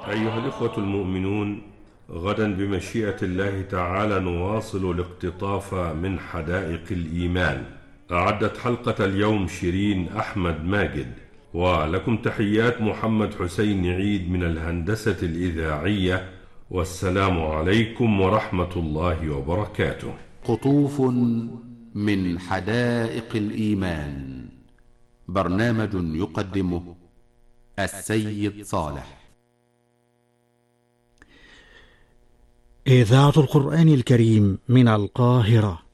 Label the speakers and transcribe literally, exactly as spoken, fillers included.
Speaker 1: أيها الإخوة المؤمنون، غدا بمشيئة الله تعالى نواصل الاقتطاف من حدائق الإيمان. أعدت حلقة اليوم شيرين أحمد ماجد، ولكم تحيات محمد حسين عيد من الهندسة الإذاعية، والسلام عليكم ورحمة الله وبركاته.
Speaker 2: قطوف من حدائق الإيمان، برنامج يقدمه السيد صالح.
Speaker 3: إذاعة القرآن الكريم من القاهرة.